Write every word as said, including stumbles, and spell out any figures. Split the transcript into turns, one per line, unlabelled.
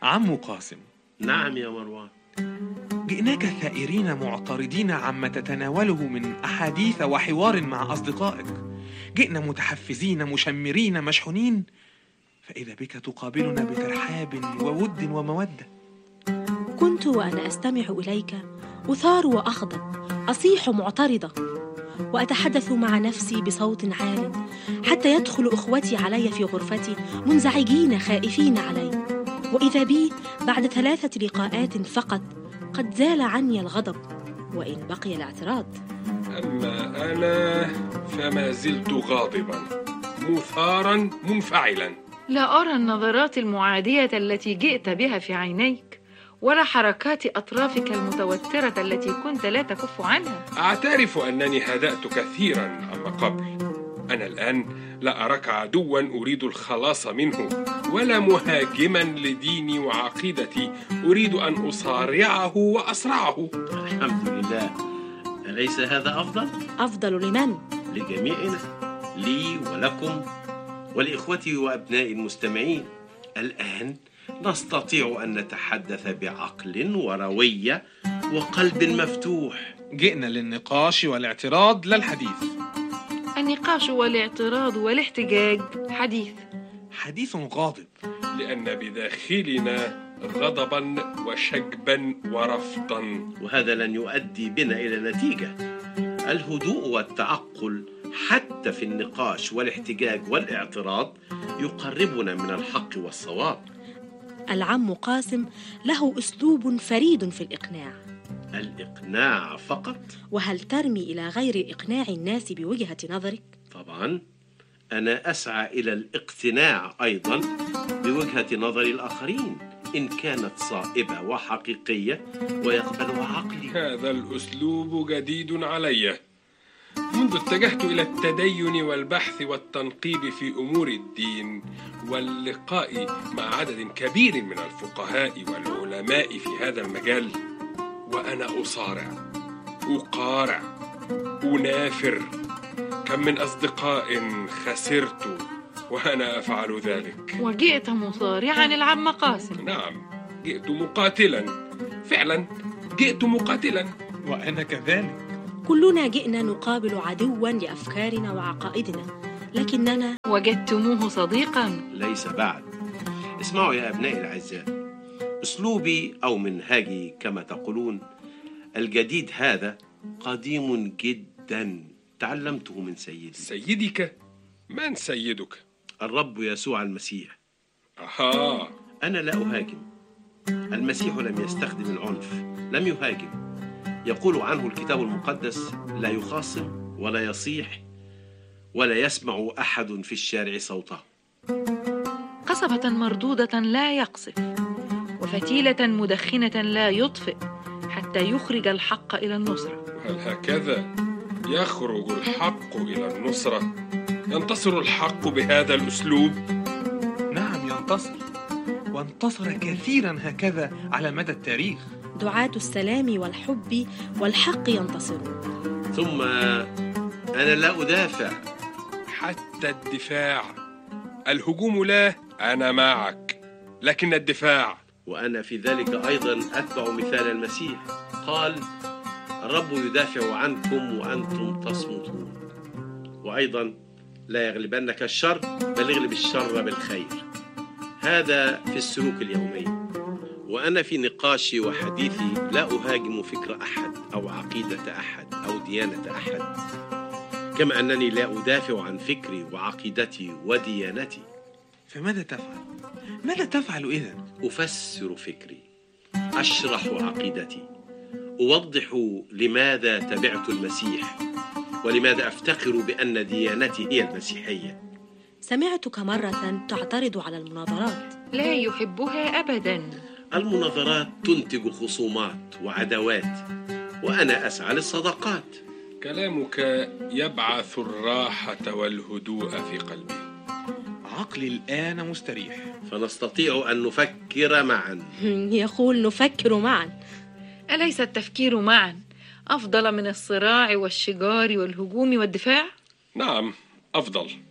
عم قاسم.
نعم يا مروان.
جئناك ثائرين معترضين عما تتناوله من أحاديث وحوار مع أصدقائك. جئنا متحفزين مشمرين مشحونين، فإذا بك تقابلنا بترحاب وود ومودة.
كنت وأنا أستمع إليك أثار وأغضب، أصيح معترضة وأتحدث مع نفسي بصوت عال، حتى يدخل أخوتي علي في غرفتي منزعجين خائفين علي، وإذا بي بعد ثلاثة لقاءات فقط قد زال عني الغضب وإن بقي الاعتراض.
أما أنا فما زلت غاضبا مثارا منفعلا.
لا أرى النظرات المعادية التي جئت بها في عينيك، ولا حركات أطرافك المتوترة التي كنت لا تكف عنها.
أعترف أنني هدأت كثيرا عما قبل. أنا الآن لا أراك عدوا أريد الخلاص منه، ولا مهاجما لديني وعقيدتي أريد أن أصارعه وأصرعه.
الحمد لله. أليس هذا أفضل؟
أفضل لمن؟
لجميعنا، لي ولكم ولإخوتي وأبناء المستمعين. الآن نستطيع أن نتحدث بعقل وروية وقلب مفتوح.
جئنا للنقاش والاعتراض لا الحديث.
النقاش والاعتراض والاحتجاج حديث
حديث غاضب،
لأن بداخلنا غضبا وشجبا ورفضا،
وهذا لن يؤدي بنا إلى نتيجة. الهدوء والتعقل حتى في النقاش والاحتجاج والاعتراض يقربنا من الحق والصواب.
العم قاسم له أسلوب فريد في الإقناع.
الإقناع فقط؟
وهل ترمي إلى غير إقناع الناس بوجهة نظرك؟
طبعا، أنا أسعى إلى الاقتناع أيضا بوجهة نظر الآخرين إن كانت صائبة وحقيقية ويقبلها عقلي.
هذا الأسلوب جديد علي. منذ اتجهت إلى التدين والبحث والتنقيب في أمور الدين واللقاء مع عدد كبير من الفقهاء والعلماء في هذا المجال، وأنا أصارع، أقارع، أنافر. كم من أصدقاء خسرت وأنا أفعل ذلك.
وجئت مصارعا العم قاسم.
نعم، جئت مقاتلا، فعلا جئت مقاتلا.
وأنا كذلك.
كلنا جئنا نقابل عدوا لأفكارنا وعقائدنا، لكننا
وجدتموه صديقا.
ليس بعد. اسمعوا يا أبنائي الأعزاء، أسلوبي أو منهاجي كما تقولون الجديد هذا قديم جدا، تعلمته من سيدي.
سيدك؟ من سيدك؟
الرب يسوع المسيح.
أها.
أنا لا أهاجم. المسيح لم يستخدم العنف، لم يهاجم. يقول عنه الكتاب المقدس: لا يخاصم ولا يصيح ولا يسمع أحد في الشارع صوته.
قصبة مردودة لا يقصف، وفتيلة مدخنة لا يطفئ، حتى يخرج الحق إلى النصرة.
هل هكذا يخرج الحق إلى النصرة؟ ينتصر الحق بهذا الأسلوب؟
نعم ينتصر، وانتصر كثيرا هكذا على مدى التاريخ.
دعاة السلام والحب والحق ينتصرون.
ثم أنا لا أدافع.
حتى الدفاع. الهجوم لا، أنا معك، لكن الدفاع.
وأنا في ذلك أيضا أتبع مثال المسيح. قال: الرب يدافع عنكم وأنتم تصمتون. وأيضا: لا يغلبنك الشر بل اغلب الشر بالخير. هذا في السلوك اليومي. وأنا في نقاشي وحديثي لا أهاجم فكر أحد أو عقيدة أحد أو ديانة أحد، كما أنني لا أدافع عن فكري وعقيدتي وديانتي.
فماذا تفعل؟ ماذا تفعل إذن؟
أفسر فكري، أشرح عقيدتي، أوضح لماذا تبعت المسيح ولماذا أفتخر بأن ديانتي هي المسيحية.
سمعتك مرة تعترض على المناظرات.
لا يحبها أبدا.
المناظرات تنتج خصومات وعداوات، وأنا أسعى للصداقات.
كلامك يبعث الراحة والهدوء في قلبي.
عقلي الآن مستريح،
فنستطيع أن نفكر معا.
يقول نفكر معا.
أليس التفكير معا أفضل من الصراع والشجار والهجوم والدفاع؟
نعم، أفضل.